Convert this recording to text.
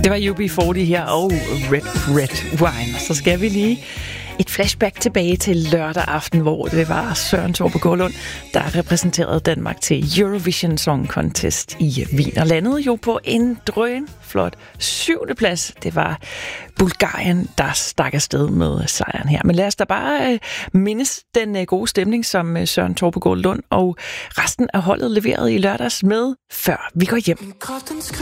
Det var UB40 her og Red Wine. Så skal vi lige et flashback tilbage til lørdag aften, hvor det var Søren Taupe Gaardlund, der repræsenterede Danmark til Eurovision Song Contest i Wien. Og landede jo på en drønflot 7. plads. Det var Bulgarien, der stak afsted med sejren her. Men lad os da bare mindes den gode stemning, som Søren Taupe Gaardlund og resten af holdet leverede i lørdags med, før vi går hjem.